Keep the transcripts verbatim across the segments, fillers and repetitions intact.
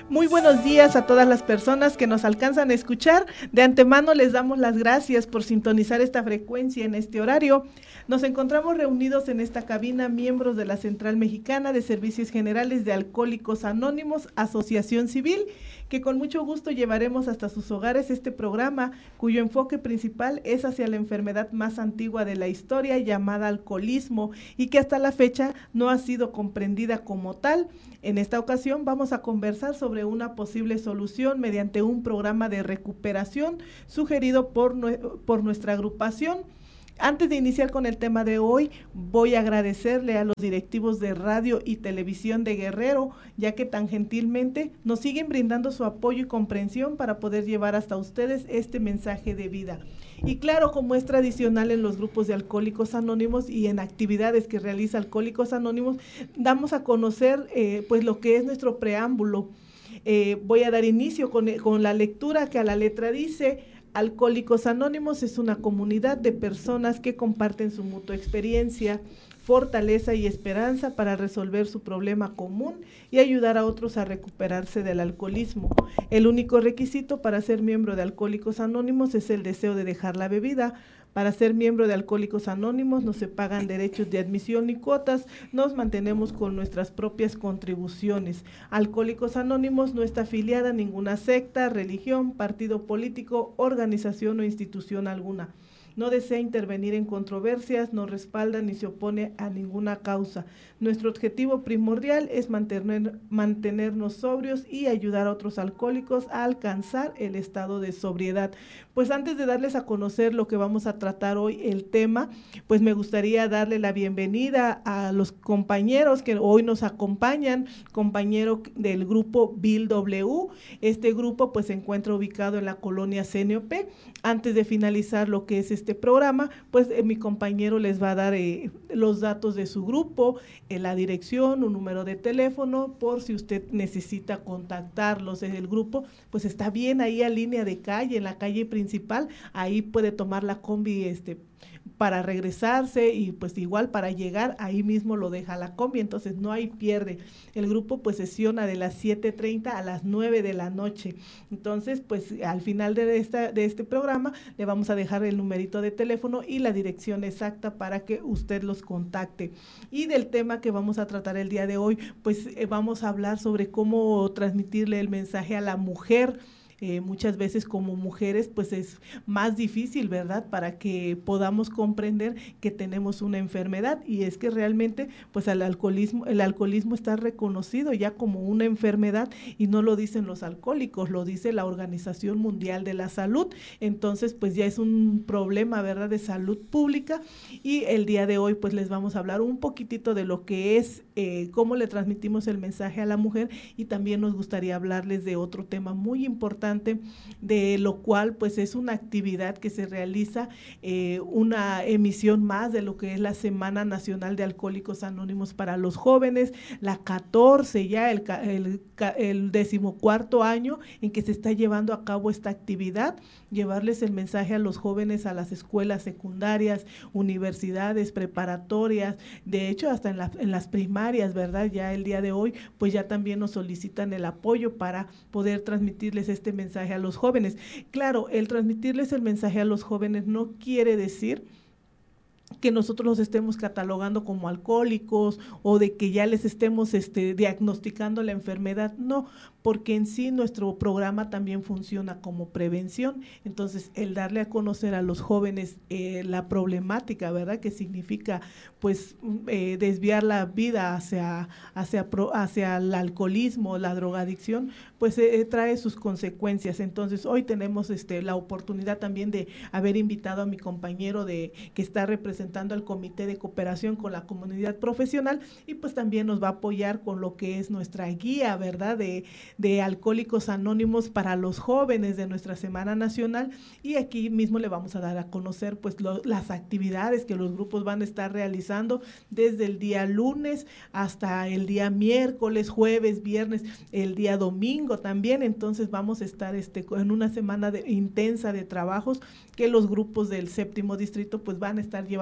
Muy buenos días a todas las personas que nos alcanzan a escuchar. De antemano les damos las gracias por sintonizar esta frecuencia en este horario. Nos encontramos reunidos en esta cabina miembros de la Central Mexicana de Servicios Generales de Alcohólicos Anónimos, Asociación Civil, que con mucho gusto llevaremos hasta sus hogares este programa, cuyo enfoque principal es hacia la enfermedad más antigua de la historia, llamada alcoholismo, y que hasta la fecha no ha sido comprendida como tal. En esta ocasión vamos a conversar sobre una posible solución mediante un programa de recuperación sugerido por, por nuestra agrupación. Antes de iniciar con el tema de hoy, voy a agradecerle a los directivos de radio y televisión de Guerrero, ya que tan gentilmente nos siguen brindando su apoyo y comprensión para poder llevar hasta ustedes este mensaje de vida. Y claro, como es tradicional en los grupos de Alcohólicos Anónimos y en actividades que realiza Alcohólicos Anónimos, damos a conocer eh, pues lo que es nuestro preámbulo. Eh, voy a dar inicio con, con la lectura que a la letra dice: Alcohólicos Anónimos es una comunidad de personas que comparten su mutua experiencia, fortaleza y esperanza para resolver su problema común y ayudar a otros a recuperarse del alcoholismo. El único requisito para ser miembro de Alcohólicos Anónimos es el deseo de dejar la bebida. Para ser miembro de Alcohólicos Anónimos no se pagan derechos de admisión ni cuotas, nos mantenemos con nuestras propias contribuciones. Alcohólicos Anónimos no está afiliada a ninguna secta, religión, partido político, organización o institución alguna. No desea intervenir en controversias, no respalda ni se opone a ninguna causa. Nuestro objetivo primordial es mantener, mantenernos sobrios y ayudar a otros alcohólicos a alcanzar el estado de sobriedad. Pues antes de darles a conocer lo que vamos a tratar hoy, el tema, pues me gustaría darle la bienvenida a los compañeros que hoy nos acompañan, compañero del grupo Bill W. Este grupo pues se encuentra ubicado en la colonia C N O P. Antes de finalizar lo que es este este programa, pues eh, mi compañero les va a dar eh, los datos de su grupo, eh, la dirección, un número de teléfono, por si usted necesita contactarlos en el grupo, pues está bien ahí a línea de calle, en la calle principal, ahí puede tomar la combi este para regresarse y pues igual para llegar, ahí mismo lo deja la combi, entonces no hay pierde. El grupo pues sesiona de las siete treinta a las nueve de la noche, entonces pues al final de, esta, de este programa le vamos a dejar el numerito de teléfono y la dirección exacta para que usted los contacte. Y del tema que vamos a tratar el día de hoy, pues eh, vamos a hablar sobre cómo transmitirle el mensaje a la mujer. Eh, muchas veces como mujeres pues es más difícil, ¿verdad?, para que podamos comprender que tenemos una enfermedad, y es que realmente pues el alcoholismo, el alcoholismo está reconocido ya como una enfermedad y no lo dicen los alcohólicos, lo dice la Organización Mundial de la Salud. Entonces pues ya es un problema, ¿verdad?, de salud pública, y el día de hoy pues les vamos a hablar un poquitito de lo que es eh, cómo le transmitimos el mensaje a la mujer, y también nos gustaría hablarles de otro tema muy importante, de lo cual pues es una actividad que se realiza, eh, una emisión más de lo que es la Semana Nacional de Alcohólicos Anónimos para los jóvenes, la catorce ya, el, el, el decimocuarto año en que se está llevando a cabo esta actividad, llevarles el mensaje a los jóvenes a las escuelas secundarias, universidades, preparatorias, de hecho hasta en, la, en las primarias, ¿verdad? Ya el día de hoy pues ya también nos solicitan el apoyo para poder transmitirles este mensaje a los jóvenes. Claro, el transmitirles el mensaje a los jóvenes no quiere decir que nosotros los estemos catalogando como alcohólicos o de que ya les estemos este, diagnosticando la enfermedad, no, porque en sí nuestro programa también funciona como prevención. Entonces el darle a conocer a los jóvenes eh, la problemática, ¿verdad?, que significa pues eh, desviar la vida hacia, hacia, hacia el alcoholismo, la drogadicción, pues eh, trae sus consecuencias. Entonces hoy tenemos este, la oportunidad también de haber invitado a mi compañero de que está representando al Comité de Cooperación con la Comunidad Profesional, y pues también nos va a apoyar con lo que es nuestra guía, ¿verdad?, de de Alcohólicos Anónimos para los jóvenes de nuestra Semana Nacional, y aquí mismo le vamos a dar a conocer pues lo, las actividades que los grupos van a estar realizando desde el día lunes hasta el día miércoles, jueves, viernes, el día domingo también. Entonces vamos a estar este, en una semana de, intensa de trabajos que los grupos del séptimo distrito pues van a estar llevando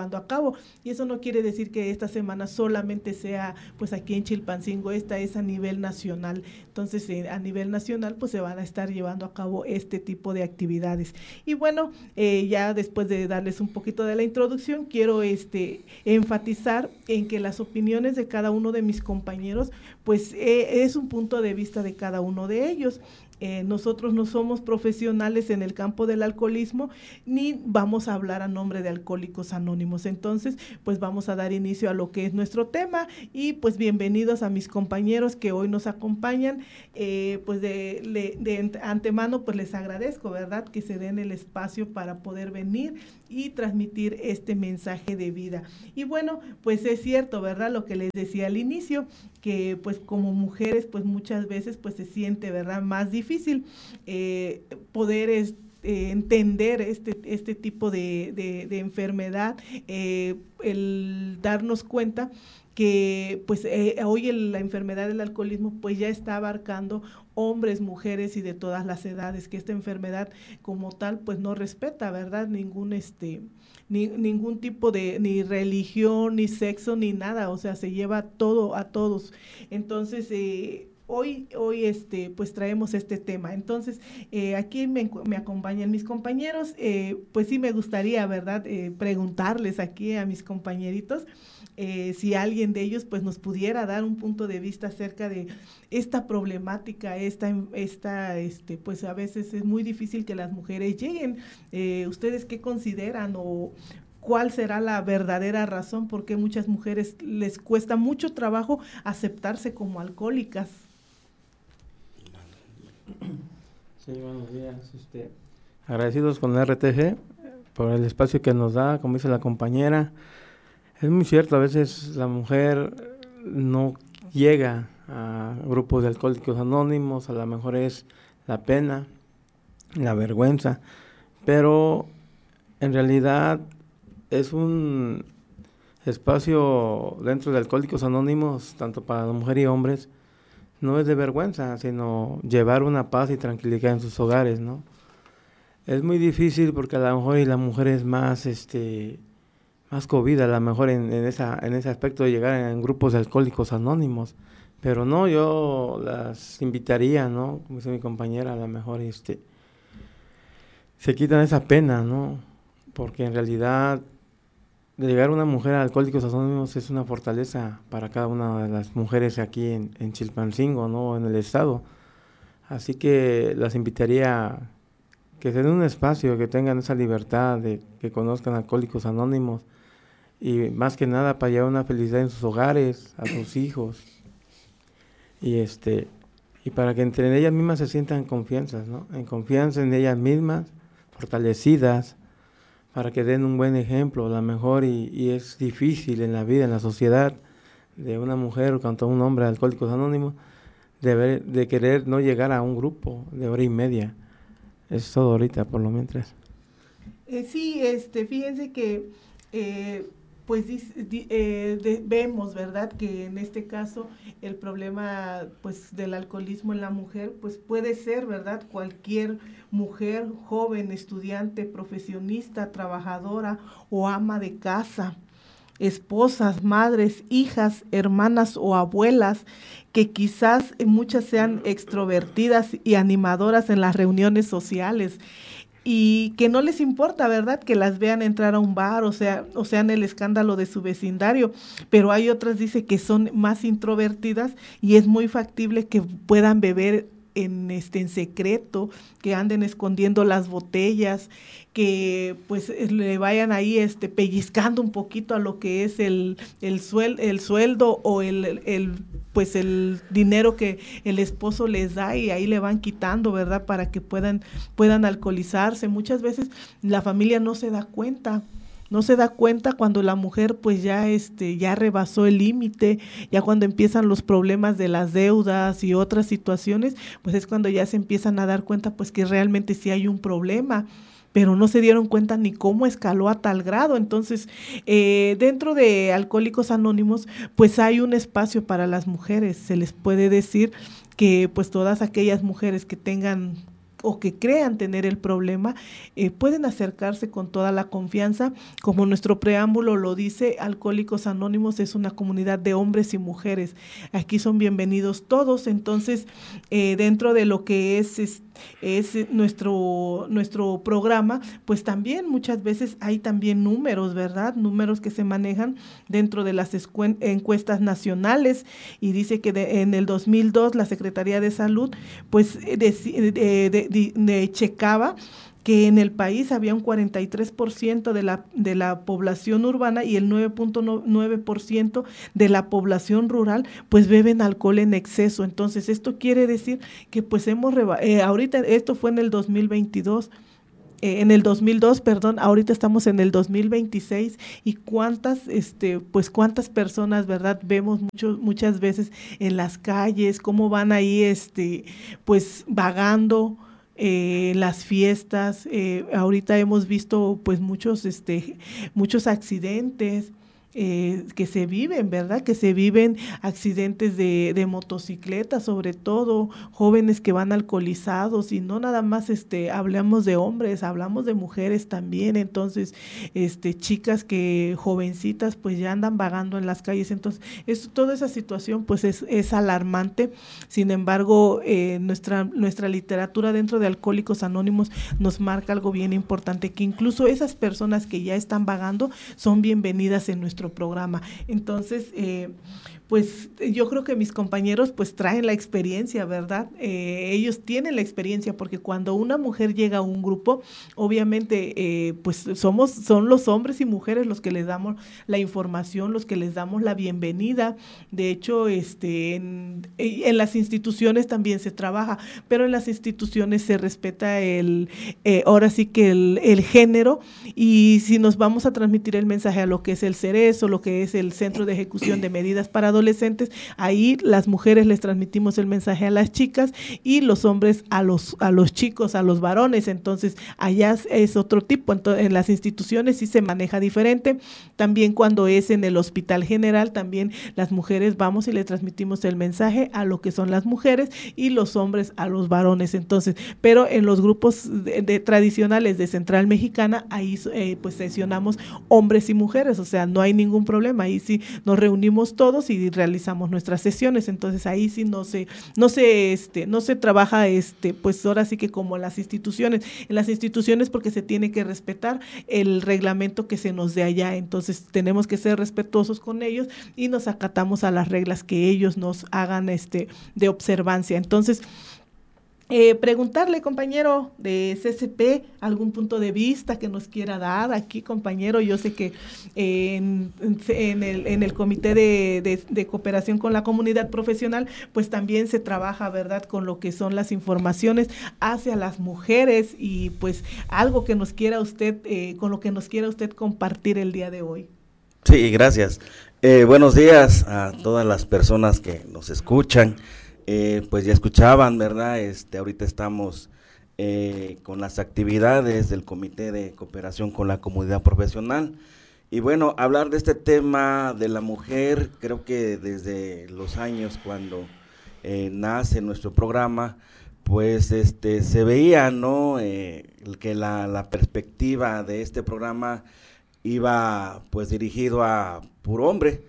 llevando a cabo. Y eso no quiere decir que esta semana solamente sea pues aquí en Chilpancingo, esta es a nivel nacional. Entonces eh, a nivel nacional pues se van a estar llevando a cabo este tipo de actividades. Y bueno, eh, ya después de darles un poquito de la introducción, quiero este enfatizar en que las opiniones de cada uno de mis compañeros pues eh, es un punto de vista de cada uno de ellos. Eh, nosotros no somos profesionales en el campo del alcoholismo, ni vamos a hablar a nombre de Alcohólicos Anónimos. Entonces, pues vamos a dar inicio a lo que es nuestro tema y pues bienvenidos a mis compañeros que hoy nos acompañan. Eh, pues de, de, de antemano, pues les agradezco, ¿verdad?, que se den el espacio para poder venir y transmitir este mensaje de vida. Y bueno, pues es cierto, ¿verdad?, lo que les decía al inicio, que pues como mujeres, pues muchas veces pues se siente, ¿verdad?, más difícil eh, poder es, eh, entender este, este tipo de, de, de enfermedad, eh, el darnos cuenta que pues eh, hoy el, la enfermedad del alcoholismo pues ya está abarcando hombres, mujeres y de todas las edades, que esta enfermedad como tal pues no respeta, ¿verdad?, ningún este ni, ningún tipo de ni religión, ni sexo, ni nada, o sea, se lleva todo a todos. Entonces, eh, Hoy, hoy este, pues traemos este tema. Entonces, eh, aquí me, me acompañan mis compañeros. Eh, pues sí me gustaría, ¿verdad?, eh, preguntarles aquí a mis compañeritos eh, si alguien de ellos pues nos pudiera dar un punto de vista acerca de esta problemática, esta, esta este, pues a veces es muy difícil que las mujeres lleguen. Eh, ¿Ustedes qué consideran o cuál será la verdadera razón por qué muchas mujeres les cuesta mucho trabajo aceptarse como alcohólicas? Sí, buenos días. Este, agradecidos con R T G por el espacio que nos da, como dice la compañera. Es muy cierto, a veces la mujer no llega a grupos de alcohólicos anónimos, a lo mejor es la pena, la vergüenza, pero en realidad es un espacio dentro de Alcohólicos Anónimos, tanto para mujeres y hombres, no es de vergüenza, sino llevar una paz y tranquilidad en sus hogares, ¿no? Es muy difícil porque a lo mejor y la mujer es más, este, más cobida, a lo mejor en, en, esa, en ese aspecto de llegar en grupos de Alcohólicos Anónimos, pero no, yo las invitaría, ¿no? Como dice mi compañera, a lo mejor, este, se quitan esa pena, ¿no? Porque en realidad de llegar una mujer a Alcohólicos Anónimos es una fortaleza para cada una de las mujeres aquí en, en Chilpancingo, ¿no?, en el estado. Así que las invitaría a que se den un espacio, que tengan esa libertad de que conozcan Alcohólicos Anónimos y más que nada para llevar una felicidad en sus hogares, a sus hijos y este y para que entre ellas mismas se sientan confianza, ¿no?, en confianza en ellas mismas, fortalecidas, para que den un buen ejemplo, a lo mejor, y, y es difícil en la vida, en la sociedad, de una mujer o tanto un hombre, Alcohólicos Anónimos, de, ver, de querer no llegar a un grupo de hora y media. Es todo ahorita, por lo mientras. Eh, sí, este, fíjense que, eh, pues di, di, eh, de, vemos, ¿verdad?, que en este caso el problema, pues, del alcoholismo en la mujer, pues, puede ser, ¿verdad?, cualquier mujer, joven, estudiante, profesionista, trabajadora o ama de casa, esposas, madres, hijas, hermanas o abuelas, que quizás muchas sean extrovertidas y animadoras en las reuniones sociales, y que no les importa, ¿verdad?, que las vean entrar a un bar, o sea, o sean el escándalo de su vecindario, pero hay otras, dice, que son más introvertidas y es muy factible que puedan beber en este en secreto, que anden escondiendo las botellas, que pues le vayan ahí este pellizcando un poquito a lo que es el el sueldo, el sueldo o el, el pues el dinero que el esposo les da, y ahí le van quitando, ¿verdad?, para que puedan puedan alcoholizarse. Muchas veces la familia no se da cuenta. No se da cuenta cuando la mujer pues ya este ya rebasó el límite, ya cuando empiezan los problemas de las deudas y otras situaciones, pues es cuando ya se empiezan a dar cuenta pues que realmente sí hay un problema, pero no se dieron cuenta ni cómo escaló a tal grado. Entonces, eh, dentro de Alcohólicos Anónimos, pues hay un espacio para las mujeres. Se les puede decir que pues todas aquellas mujeres que tengan o que crean tener el problema, eh, pueden acercarse con toda la confianza. Como nuestro preámbulo lo dice, Alcohólicos Anónimos es una comunidad de hombres y mujeres. Aquí son bienvenidos todos, entonces eh, dentro de lo que es, es es nuestro nuestro programa, pues también muchas veces hay también números, ¿verdad? Números que se manejan dentro de las encuestas nacionales, y dice que de, en el dos mil dos la Secretaría de Salud pues de, de, de, de, de checaba que en el país había un cuarenta y tres por ciento de la, de la población urbana y el nueve punto nueve por ciento de la población rural pues beben alcohol en exceso. Entonces esto quiere decir que pues hemos, eh, ahorita esto fue en el dos mil veintidós, eh, en el dos mil dos, perdón, ahorita estamos en el dos mil veintiséis, y cuántas, este, pues cuántas personas, ¿verdad? Vemos mucho, muchas veces en las calles, cómo van ahí, este, pues vagando, Eh, las fiestas, eh, ahorita hemos visto pues muchos, este, muchos accidentes eh, que se viven, ¿verdad? Que se viven accidentes de, de motocicleta, sobre todo jóvenes que van alcoholizados, y no nada más este hablamos de hombres, hablamos de mujeres también. Entonces, este chicas que jovencitas pues ya andan vagando en las calles. Entonces, eso, toda esa situación pues es, es alarmante. Sin embargo, eh, nuestra, nuestra literatura dentro de Alcohólicos Anónimos nos marca algo bien importante, que incluso esas personas que ya están vagando son bienvenidas en nuestro programa. Entonces, eh, pues yo creo que mis compañeros pues traen la experiencia, ¿verdad? Eh, ellos tienen la experiencia, porque cuando una mujer llega a un grupo, obviamente eh, pues somos, son los hombres y mujeres los que les damos la información, los que les damos la bienvenida. De hecho, este, en, en las instituciones también se trabaja, pero en las instituciones se respeta el, eh, ahora sí que el, el género, y si nos vamos a transmitir el mensaje a lo que es el CERESO, lo que es el Centro de Ejecución de Medidas para Adolescentes, ahí las mujeres les transmitimos el mensaje a las chicas y los hombres a los a los chicos, a los varones. Entonces allá es otro tipo. Entonces, en las instituciones sí se maneja diferente. También cuando es en el Hospital General, también las mujeres vamos y le transmitimos el mensaje a lo que son las mujeres y los hombres a los varones. Entonces, pero en los grupos de, de tradicionales de Central Mexicana, ahí eh, pues sesionamos hombres y mujeres, o sea, no hay ningún problema. Ahí sí nos reunimos todos y realizamos nuestras sesiones. Entonces ahí sí no se no se este no se trabaja este pues ahora sí que como las instituciones en las instituciones porque se tiene que respetar el reglamento que se nos dé allá. Entonces tenemos que ser respetuosos con ellos y nos acatamos a las reglas que ellos nos hagan este de observancia. Entonces, Eh, preguntarle, compañero de C C P, algún punto de vista que nos quiera dar aquí, compañero. Yo sé que eh, en, en, el, en el Comité de, de, de Cooperación con la Comunidad Profesional, pues también se trabaja, ¿verdad?, con lo que son las informaciones hacia las mujeres, y pues algo que nos quiera usted, eh, con lo que nos quiera usted compartir el día de hoy. Sí, gracias. Eh, buenos días a todas las personas que nos escuchan. Eh, pues ya escuchaban, ¿verdad? Este, ahorita estamos eh, con las actividades del Comité de Cooperación con la Comunidad Profesional. Y bueno, hablar de este tema de la mujer, creo que desde los años cuando eh, nace nuestro programa, pues este se veía, ¿no? Eh, que la, la perspectiva de este programa iba pues dirigido a puro hombre.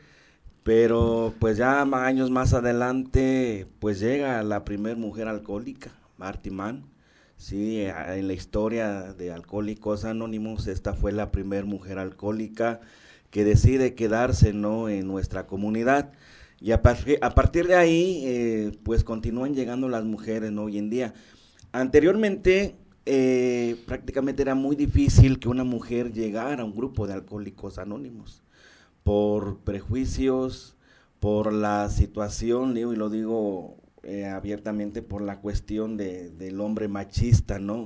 Pero pues ya años más adelante pues llega la primer mujer alcohólica, Marty Mann. Sí, en la historia de Alcohólicos Anónimos, esta fue la primer mujer alcohólica que decide quedarse, ¿no?, en nuestra comunidad. Y a, partir, a partir de ahí eh, pues continúan llegando las mujeres, ¿no?, hoy en día. Anteriormente eh, prácticamente era muy difícil que una mujer llegara a un grupo de Alcohólicos Anónimos, por prejuicios, por la situación, digo, y lo digo eh, abiertamente, por la cuestión de, del hombre machista, ¿no?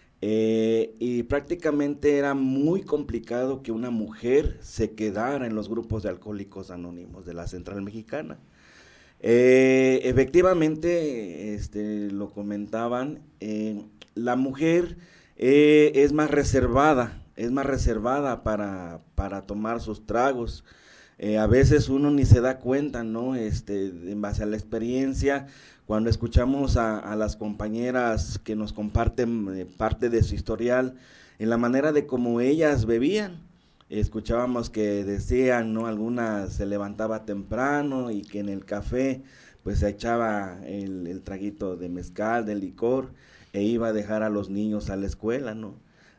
Eh, y prácticamente era muy complicado que una mujer se quedara en los grupos de Alcohólicos Anónimos de la Central Mexicana. Eh, efectivamente, este, lo comentaban, eh, la mujer eh, es más reservada, es más reservada para, para tomar sus tragos. eh, a veces uno ni se da cuenta, ¿no? Este, en base a la experiencia, cuando escuchamos a, a las compañeras que nos comparten eh, parte de su historial, en la manera de cómo ellas bebían, escuchábamos que decían, ¿no? Algunas se levantaba temprano y que en el café pues se echaba el, el traguito de mezcal, de licor, e iba a dejar a los niños a la escuela, ¿no?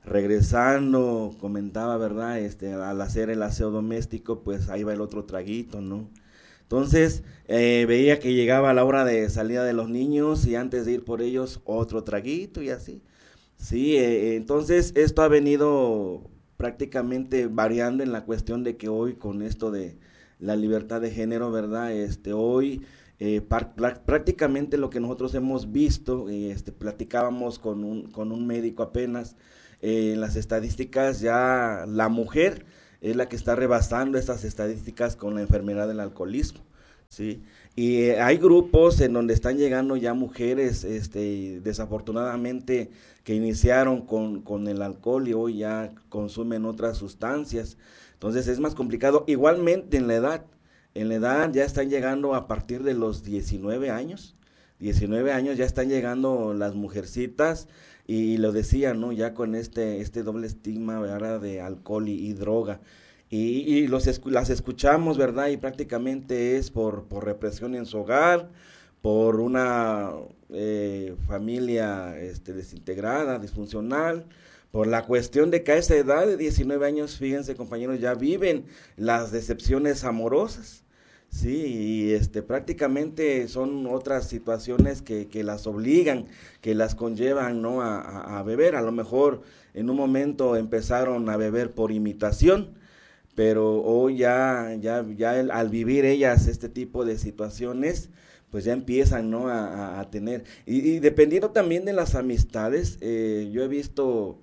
Regresando, comentaba, ¿verdad? Este, al hacer el aseo doméstico, pues ahí va el otro traguito, ¿no? Entonces, eh, veía que llegaba la hora de salida de los niños y antes de ir por ellos, otro traguito y así. Sí, eh, entonces esto ha venido prácticamente variando en la cuestión de que hoy con esto de la libertad de género, ¿verdad? Este, hoy eh, par, prácticamente lo que nosotros hemos visto, eh, este, platicábamos con un, con un médico apenas, eh, en las estadísticas ya la mujer es la que está rebasando estas estadísticas con la enfermedad del alcoholismo, ¿sí? Y eh, hay grupos en donde están llegando ya mujeres, este, desafortunadamente, que iniciaron con, con el alcohol y hoy ya consumen otras sustancias. Entonces es más complicado. Igualmente en la edad, en la edad ya están llegando a partir de los diecinueve años, diecinueve años ya están llegando las mujercitas y lo decía, ¿no? Ya con este, este doble estigma, ¿verdad? De alcohol y, y droga. Y, y los, las escuchamos, ¿verdad? Y prácticamente es por, por represión en su hogar, por una eh, familia este, desintegrada, disfuncional, por la cuestión de que a esa edad de diecinueve años, fíjense compañeros, ya viven las decepciones amorosas, sí, y este, prácticamente son otras situaciones que, que las obligan, que las conllevan, ¿no? a, a, a beber. A lo mejor en un momento empezaron a beber por imitación, pero hoy ya, ya, ya el, al vivir ellas este tipo de situaciones, pues ya empiezan, ¿no? a, a, a tener, y, y dependiendo también de las amistades, eh, yo he visto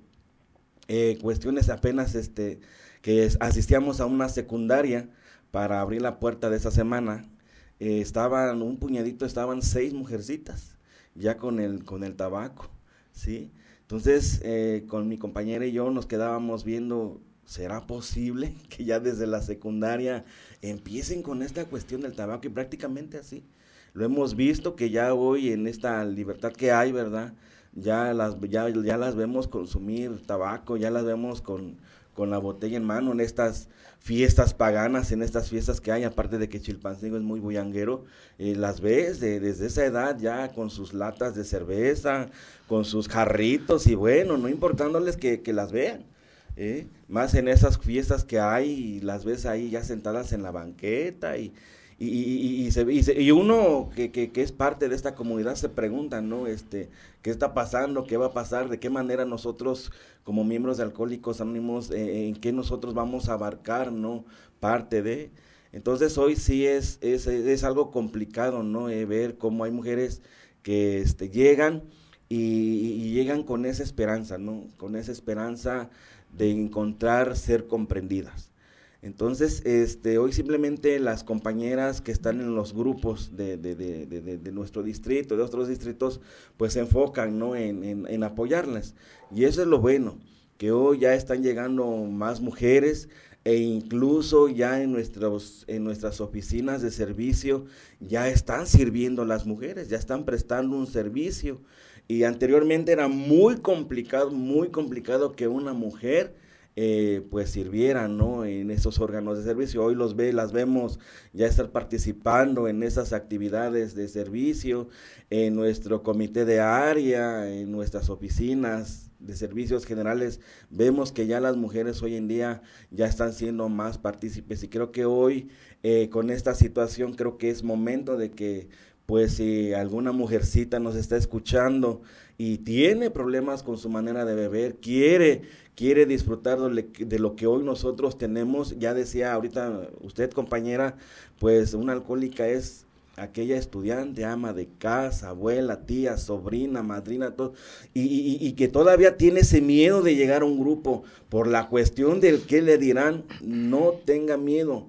eh, cuestiones apenas, este, que es, asistíamos a una secundaria para abrir la puerta de esa semana, eh, estaban, un puñadito, estaban seis mujercitas, ya con el, con el tabaco, ¿sí? Entonces, eh, con mi compañera y yo nos quedábamos viendo, ¿será posible que ya desde la secundaria empiecen con esta cuestión del tabaco? Y prácticamente así, lo hemos visto que ya hoy en esta libertad que hay, ¿verdad? Ya las, ya, ya las vemos consumir tabaco, ya las vemos con, con la botella en mano en estas fiestas paganas, en estas fiestas que hay, aparte de que Chilpancingo es muy bullanguero, eh, las ves de, desde esa edad ya con sus latas de cerveza, con sus jarritos y bueno, no importándoles que, que las vean. ¿Eh? Más en esas fiestas que hay y las ves ahí ya sentadas en la banqueta y, y, y, y, se, y, se, y uno que, que, que es parte de esta comunidad se pregunta, ¿no? Este, ¿qué está pasando? ¿Qué va a pasar? ¿De qué manera nosotros como miembros de Alcohólicos Anónimos, eh, en qué nosotros vamos a abarcar, ¿no? Parte de... Entonces hoy sí es, es, es algo complicado, ¿no? Eh, ver cómo hay mujeres que este, llegan y, y llegan con esa esperanza, ¿no? Con esa esperanza de encontrar ser comprendidas. Entonces, este, hoy simplemente las compañeras que están en los grupos de, de, de, de, de nuestro distrito, de otros distritos, pues se enfocan, ¿no? en, en, en apoyarlas. Y eso es lo bueno, que hoy ya están llegando más mujeres e incluso ya en, nuestros, en nuestras oficinas de servicio ya están sirviendo las mujeres, ya están prestando un servicio. Y anteriormente era muy complicado, muy complicado que una mujer eh, pues sirviera, ¿no? En esos órganos de servicio. Hoy los ve, las vemos ya estar participando en esas actividades de servicio, en nuestro comité de área, en nuestras oficinas de servicios generales, vemos que ya las mujeres hoy en día ya están siendo más partícipes y creo que hoy eh, con esta situación creo que es momento de que pues si alguna mujercita nos está escuchando y tiene problemas con su manera de beber, quiere, quiere disfrutar de lo que hoy nosotros tenemos, ya decía ahorita usted compañera, pues una alcohólica es aquella estudiante, ama de casa, abuela, tía, sobrina, madrina, todo, y, y, y que todavía tiene ese miedo de llegar a un grupo por la cuestión del que le dirán, no tenga miedo.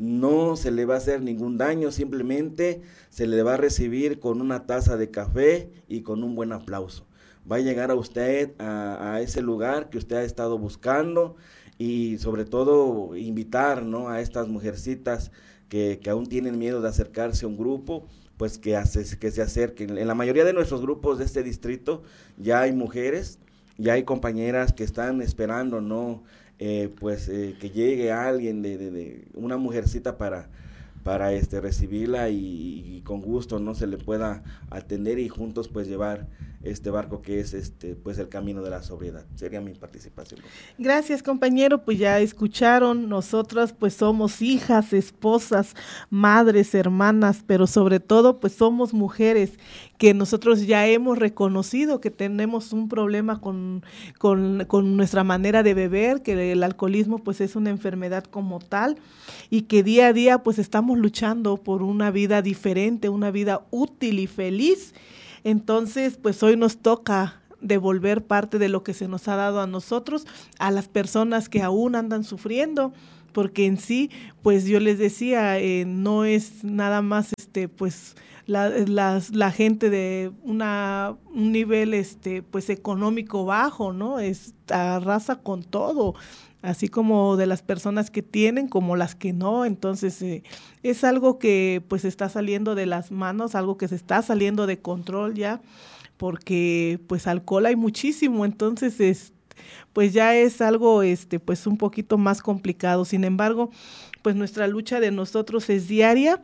No se le va a hacer ningún daño, simplemente se le va a recibir con una taza de café y con un buen aplauso. Va a llegar a usted a, a ese lugar que usted ha estado buscando y sobre todo invitar, ¿no?, a estas mujercitas que, que aún tienen miedo de acercarse a un grupo, pues que, hace, que se acerquen. En la mayoría de nuestros grupos de este distrito ya hay mujeres, ya hay compañeras que están esperando, ¿no?, eh, pues eh, que llegue alguien, de, de, de una mujercita para, para este, recibirla y, y con gusto, ¿no?, se le pueda atender y juntos pues llevar este barco que es este pues el camino de la sobriedad. Sería mi participación. Gracias, compañero, pues ya escucharon, nosotras pues somos hijas, esposas, madres, hermanas, pero sobre todo pues somos mujeres que nosotros ya hemos reconocido que tenemos un problema con, con, con nuestra manera de beber, que el alcoholismo pues es una enfermedad como tal y que día a día pues estamos luchando por una vida diferente, una vida útil y feliz. Entonces, pues hoy nos toca devolver parte de lo que se nos ha dado a nosotros, a las personas que aún andan sufriendo, porque en sí, pues yo les decía, eh, no es nada más, este, pues la, la, la gente de una un nivel, este, pues económico bajo, ¿no? Es arrasa con todo, así como de las personas que tienen como las que no. Entonces eh, es algo que pues está saliendo de las manos, algo que se está saliendo de control ya, porque pues alcohol hay muchísimo, entonces es, pues ya es algo este pues un poquito más complicado. Sin embargo, pues nuestra lucha de nosotros es diaria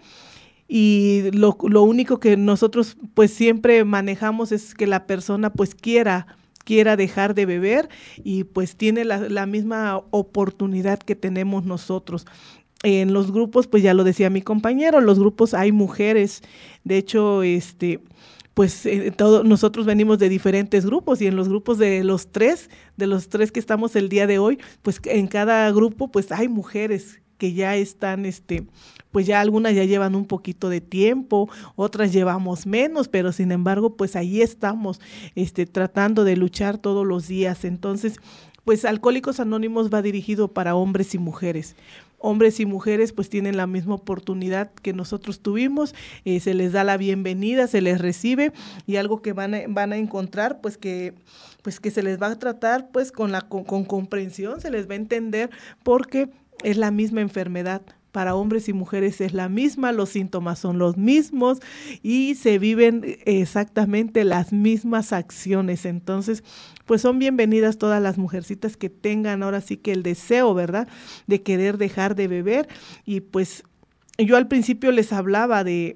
y lo, lo único que nosotros pues siempre manejamos es que la persona pues quiera quiera dejar de beber y pues tiene la, la misma oportunidad que tenemos nosotros. En los grupos, pues ya lo decía mi compañero, los grupos hay mujeres, de hecho, este, pues eh, todo, nosotros venimos de diferentes grupos y en los grupos de los tres, de los tres que estamos el día de hoy, pues en cada grupo pues hay mujeres que ya están, este, pues ya algunas ya llevan un poquito de tiempo, otras llevamos menos, pero sin embargo, pues ahí estamos, este, tratando de luchar todos los días. Entonces, pues Alcohólicos Anónimos va dirigido para hombres y mujeres. Hombres y mujeres pues tienen la misma oportunidad que nosotros tuvimos, eh, se les da la bienvenida, se les recibe y algo que van a, van a encontrar pues que pues que se les va a tratar pues con la con, con comprensión, se les va a entender porque es la misma enfermedad. Para hombres y mujeres es la misma, los síntomas son los mismos y se viven exactamente las mismas acciones. Entonces, pues son bienvenidas todas las mujercitas que tengan ahora sí que el deseo, ¿verdad?, de querer dejar de beber. Y pues yo al principio les hablaba de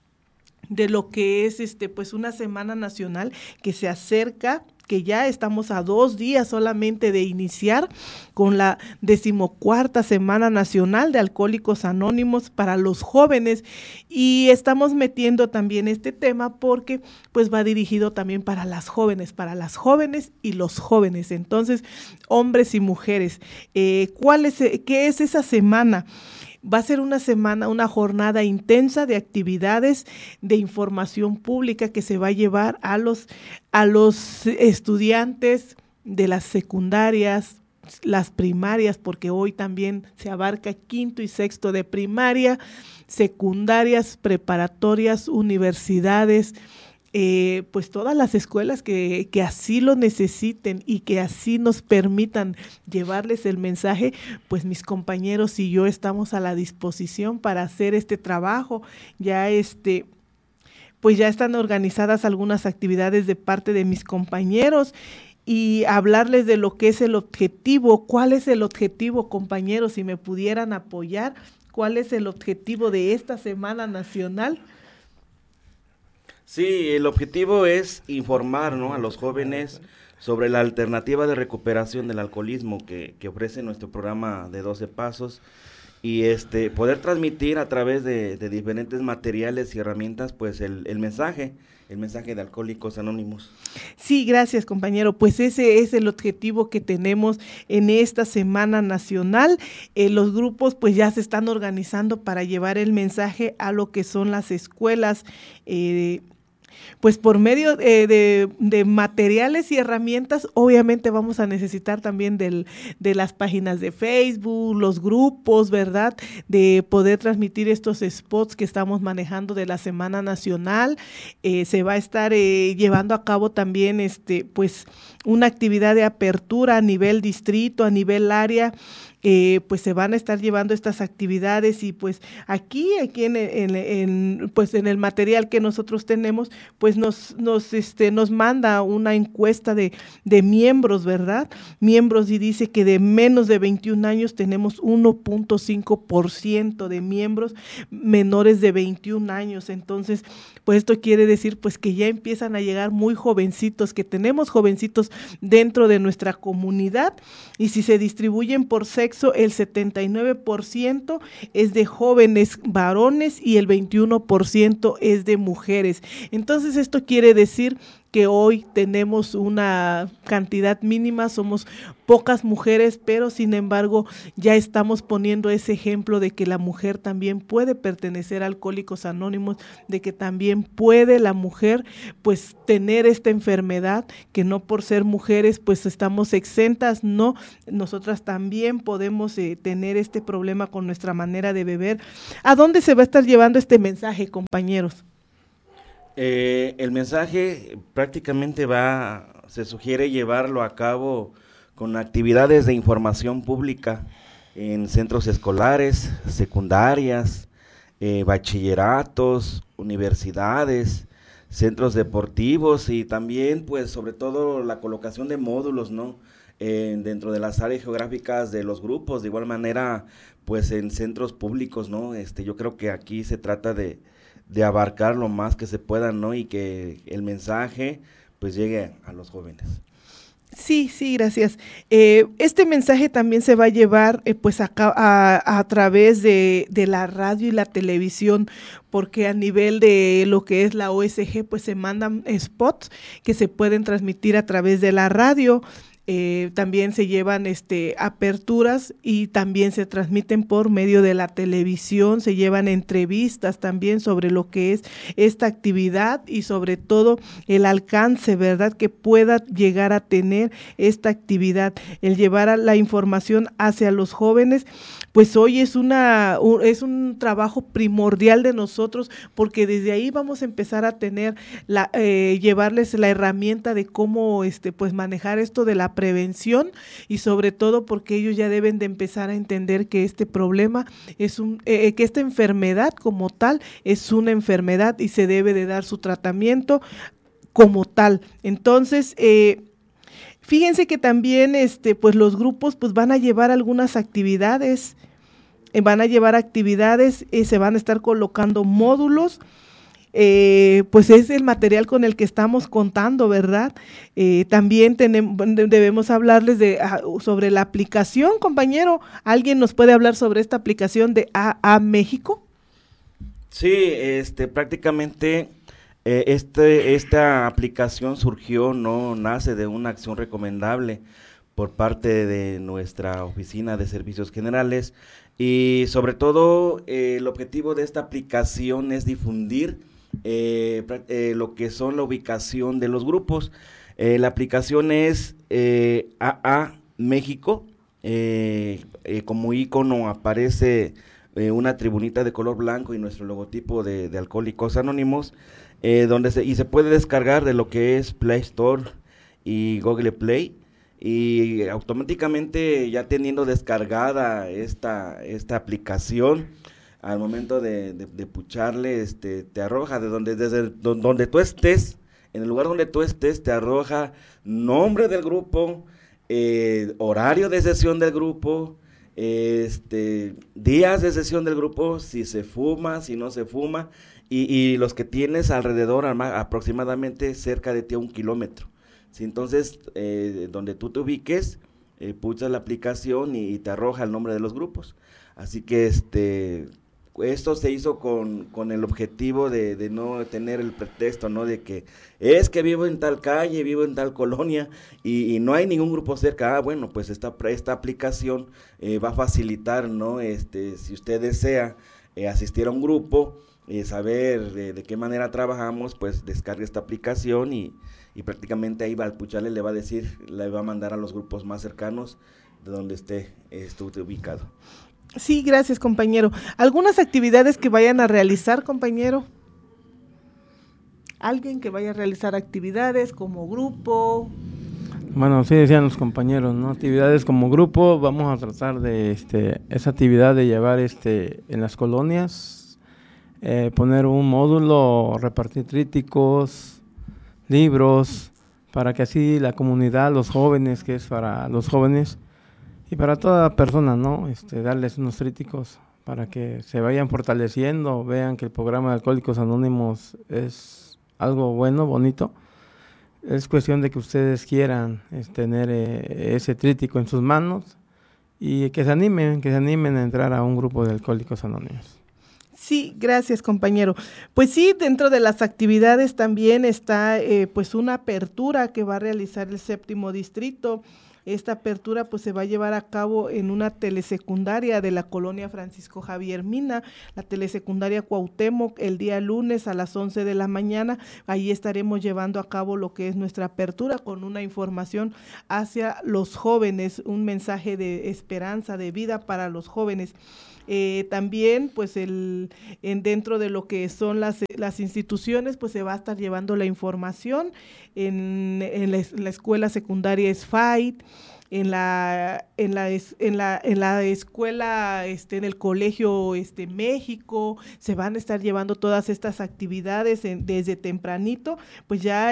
de lo que es este pues una semana nacional que se acerca, que ya estamos a dos días solamente de iniciar con la decimocuarta Semana Nacional de Alcohólicos Anónimos para los jóvenes, y estamos metiendo también este tema porque pues va dirigido también para las jóvenes, para las jóvenes y los jóvenes. Entonces, hombres y mujeres, eh, ¿cuál es, qué es esa semana? Va a ser una semana, una jornada intensa de actividades de información pública que se va a llevar a los, a los estudiantes de las secundarias, las primarias, porque hoy también se abarca quinto y sexto de primaria, secundarias, preparatorias, universidades, Eh, pues todas las escuelas que, que así lo necesiten y que así nos permitan llevarles el mensaje, pues mis compañeros y yo estamos a la disposición para hacer este trabajo. Ya este, pues ya están organizadas algunas actividades de parte de mis compañeros y hablarles de lo que es el objetivo. ¿Cuál es el objetivo, compañeros? Si me pudieran apoyar, ¿cuál es el objetivo de esta Semana Nacional? Sí, el objetivo es informar, ¿no?, a los jóvenes sobre la alternativa de recuperación del alcoholismo que, que ofrece nuestro programa de doce pasos y este poder transmitir a través de, de diferentes materiales y herramientas pues el, el mensaje, el mensaje de Alcohólicos Anónimos. Sí, gracias, compañero. Pues ese es el objetivo que tenemos en esta Semana Nacional. Eh, los grupos pues ya se están organizando para llevar el mensaje a lo que son las escuelas, eh, pues por medio eh, de, de materiales y herramientas, obviamente vamos a necesitar también del, de las páginas de Facebook, los grupos, ¿verdad? De poder transmitir estos spots que estamos manejando de la Semana Nacional. Eh, se va a estar eh, llevando a cabo también este, pues, una actividad de apertura a nivel distrito, a nivel área. Eh, pues se van a estar llevando estas actividades y pues aquí, aquí en, en, en, pues en el material que nosotros tenemos, pues nos, nos, este, nos manda una encuesta de, de miembros, ¿verdad? Miembros, y dice que de menos de veintiún años tenemos uno punto cinco por ciento de miembros menores de veintiún años. Entonces, pues esto quiere decir pues que ya empiezan a llegar muy jovencitos, que tenemos jovencitos dentro de nuestra comunidad, y si se distribuyen por sexo, el setenta y nueve por ciento es de jóvenes varones y el veintiuno por ciento es de mujeres. Entonces esto quiere decir que hoy tenemos una cantidad mínima, somos pocas mujeres, pero sin embargo ya estamos poniendo ese ejemplo de que la mujer también puede pertenecer a Alcohólicos Anónimos, de que también puede la mujer pues tener esta enfermedad, que no por ser mujeres pues estamos exentas, no, nosotras también podemos eh, tener este problema con nuestra manera de beber. ¿A dónde se va a estar llevando este mensaje, compañeros? Eh, el mensaje prácticamente va, se sugiere llevarlo a cabo con actividades de información pública en centros escolares, secundarias, eh, bachilleratos, universidades, centros deportivos y también, pues, sobre todo la colocación de módulos, ¿no? Eh, dentro de las áreas geográficas de los grupos, de igual manera, pues, en centros públicos, ¿no? Este, yo creo que aquí se trata de de abarcar lo más que se pueda, ¿no? Y que el mensaje pues llegue a los jóvenes. Sí, sí, gracias. Eh, este mensaje también se va a llevar eh, pues a, a, a través de, de la radio y la televisión, porque a nivel de lo que es la O S G pues se mandan spots que se pueden transmitir a través de la radio. Eh, también se llevan este aperturas y también se transmiten por medio de la televisión, se llevan entrevistas también sobre lo que es esta actividad y sobre todo el alcance, ¿verdad?, que pueda llegar a tener esta actividad, el llevar a la información hacia los jóvenes. Pues hoy es una un, es un trabajo primordial de nosotros, porque desde ahí vamos a empezar a tener la eh, llevarles la herramienta de cómo este pues manejar esto de la prevención, y sobre todo porque ellos ya deben de empezar a entender que este problema es un eh, que esta enfermedad como tal es una enfermedad y se debe de dar su tratamiento como tal. Entonces, eh, fíjense que también este pues los grupos pues van a llevar algunas actividades, eh, van a llevar actividades, eh, se van a estar colocando módulos. Eh, pues es el material con el que estamos contando, ¿verdad? Eh, también tenemos, debemos hablarles de uh, sobre la aplicación, compañero. ¿Alguien nos puede hablar sobre esta aplicación de A A México? Sí, este, prácticamente eh, este, esta aplicación surgió, no nace de una acción recomendable por parte de nuestra Oficina de Servicios Generales, y sobre todo eh, el objetivo de esta aplicación es difundir Eh, eh, lo que son la ubicación de los grupos. Eh, la aplicación es eh, A A México, eh, eh, como icono aparece eh, una tribunita de color blanco y nuestro logotipo de, de Alcohólicos Anónimos, eh, donde se, y se puede descargar de lo que es Play Store y Google Play, y automáticamente ya teniendo descargada esta, esta aplicación, al momento de, de, de pucharle, este, te arroja de donde, desde donde tú estés, en el lugar donde tú estés, te arroja nombre del grupo, eh, horario de sesión del grupo, este, días de sesión del grupo, si se fuma, si no se fuma, y, y los que tienes alrededor, aproximadamente cerca de ti a un kilómetro. ¿Sí? Entonces, eh, donde tú te ubiques, eh, puchas la aplicación y, y te arroja el nombre de los grupos. Así que este... esto se hizo con, con el objetivo de, de no tener el pretexto, ¿no? De que es que vivo en tal calle, vivo en tal colonia y, y no hay ningún grupo cerca. Ah, bueno, pues esta, esta aplicación eh, va a facilitar, ¿no? Este, si usted desea eh, asistir a un grupo, eh, saber de, de qué manera trabajamos, pues descargue esta aplicación y, y prácticamente ahí va al puchale, le va a decir, le va a mandar a los grupos más cercanos de donde esté, esté ubicado. Sí, gracias, compañero. ¿Algunas actividades que vayan a realizar, compañero? ¿Alguien que vaya a realizar actividades como grupo? Bueno, sí decían los compañeros, ¿no? Actividades como grupo, vamos a tratar de este esa actividad de llevar este en las colonias, eh, poner un módulo, repartir trípticos, libros, para que así la comunidad, los jóvenes, que es para los jóvenes y para toda persona, ¿no? Este, darles unos trípticos para que se vayan fortaleciendo, vean que el programa de Alcohólicos Anónimos es algo bueno, bonito. Es cuestión de que ustedes quieran es, tener eh, ese tríptico en sus manos y que se animen, que se animen a entrar a un grupo de Alcohólicos Anónimos. Sí, gracias, compañero. Pues sí, dentro de las actividades también está eh, pues una apertura que va a realizar el séptimo distrito. Esta apertura pues se va a llevar a cabo en una telesecundaria de la colonia Francisco Javier Mina, la telesecundaria Cuauhtémoc, el día lunes a las once de la mañana. Ahí estaremos llevando a cabo lo que es nuestra apertura con una información hacia los jóvenes, un mensaje de esperanza, de vida para los jóvenes. Eh, también pues el en dentro de lo que son las, las instituciones pues se va a estar llevando la información en, en, la, en la escuela secundaria S F A I T, en la en la en la en la escuela este en el colegio este México, se van a estar llevando todas estas actividades en, desde tempranito, pues ya